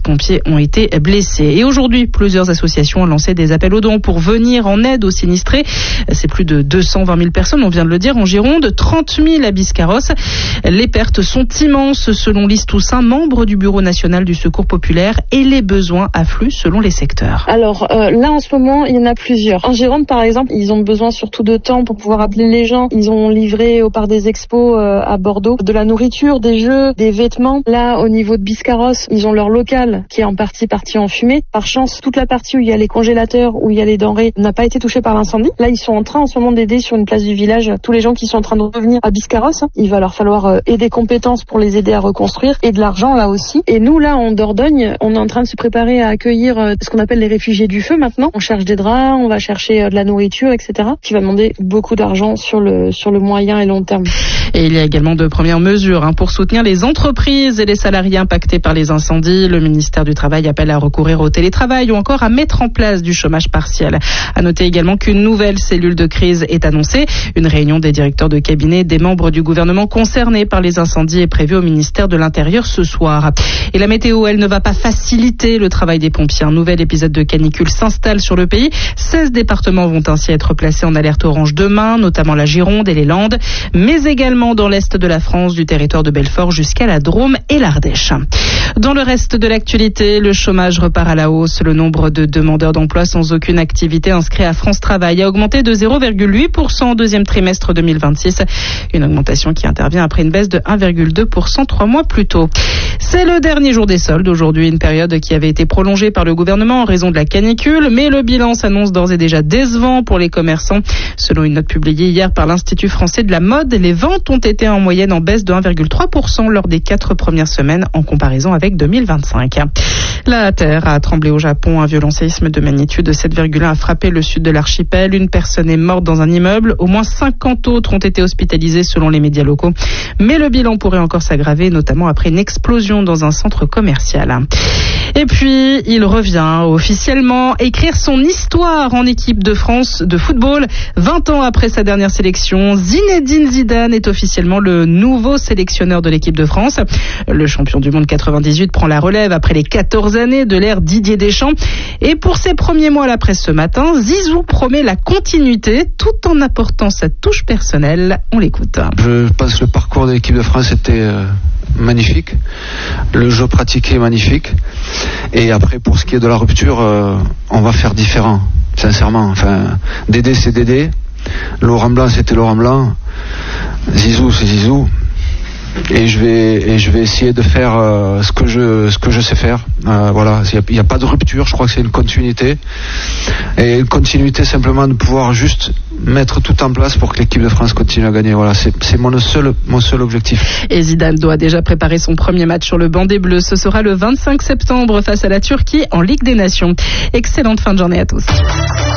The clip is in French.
pompiers ont été blessés. Et aujourd'hui, plusieurs associations ont lancé des appels aux dons pour venir en aide aux sinistrés. C'est plus de 220 000 personnes, on vient de le dire, en Gironde, 30 000 à Biscarrosse. Les pertes sont immenses selon Lise Toussaint, membre du Bureau national du secours populaire, et les besoins affluent selon les secteurs. Alors là en ce moment, il y en a plusieurs. En Gironde par exemple, ils ont besoin surtout de temps pour pouvoir appeler les gens. Ils ont livré au parc des expos à Bordeaux de la nourriture, des jeux, des vêtements. Là au niveau de Biscarrosse, ils ont leur local qui est en partie en fumée. Par chance, toute la partie où il y a les congélateurs, où il y a les denrées, n'a pas été touchée par l'incendie. Là, ils sont en train en ce moment d'aider sur une place du village tous les gens qui sont en train de revenir à Biscarrosse. Il va leur falloir et des compétences pour les aider à reconstruire et de l'argent là aussi. Et nous, là, en Dordogne, on est en train de se préparer à accueillir ce qu'on appelle les réfugiés du feu maintenant. On cherche des draps, on va chercher de la nourriture, etc. qui va demander beaucoup d'argent sur le moyen et long terme. Et il y a également de premières mesures pour soutenir les entreprises et les salariés impactés par les incendies. Le ministère du Travail appelle à recourir au télétravail ou encore à mettre en place du chômage partiel. À noter également qu'une nouvelle cellule de crise est annoncée. Une réunion des directeurs de cabinet des membres du gouvernement concernés par les incendies est prévue au ministère de l'Intérieur ce soir. Et la météo, elle ne va pas faciliter le travail des pompiers. Un nouvel épisode de canicule s'installe sur le pays. 16 départements vont ainsi être placés en alerte orange demain, notamment la Gironde et les Landes, mais également dans l'est de la France, du territoire de Belfort jusqu'à la Drôme et l'Ardèche. Dans le reste de l'actualité, le chômage repart à la hausse. Le nombre de demandeurs d'emploi sans aucune activité inscrits à France Travail a augmenté de 0,8% au deuxième trimestre 2026. Une augmentation qui intervient après une baisse de 1,2% 3 mois plus tôt. C'est le dernier jour des soldes. Aujourd'hui, une période qui avait été prolongée par le gouvernement en raison de la canicule, mais le bilan s'annonce d'ores et déjà décevant pour les commerçants. Selon une note publiée hier par l'Institut français de la mode, les ventes ont été en moyenne en baisse de 1,3% lors des 4 premières semaines en comparaison avec 2025. La terre a tremblé au Japon. Un violent séisme de magnitude 7,1 a frappé le sud de l'archipel. Une personne est morte dans un immeuble. Au moins 50 autres ont été hospitalisés selon les médias locaux. Mais le bilan pourrait encore s'aggraver, notamment après une explosion dans un centre commercial. Et puis, il revient officiellement écrire son histoire en équipe de France de football. 20 ans après sa dernière sélection, Zinedine Zidane est officiellement le nouveau sélectionneur de l'équipe de France. Le champion du monde 98 prend la relève après les 14 années de l'ère Didier Deschamps. Et pour ses premiers mots à la presse ce matin, Zizou promet la continuité tout en apportant sa touche personnelle. On l'écoute. Je pense que le parcours de l'équipe de France était magnifique. Le jeu pratiqué est magnifique. Et après, pour ce qui est de la rupture, on va faire différent, sincèrement. Enfin, Dédé, c'est Dédé. Laurent Blanc, c'était Laurent Blanc. Zizou, c'est Zizou. Et je vais essayer de faire ce que je sais faire. Voilà, il n'y a pas de rupture. Je crois que c'est une continuité. Et une continuité simplement de pouvoir juste mettre tout en place pour que l'équipe de France continue à gagner. Voilà, c'est mon seul objectif. Et Zidane doit déjà préparer son premier match sur le banc des Bleus. Ce sera le 25 septembre face à la Turquie en Ligue des Nations. Excellente fin de journée à tous.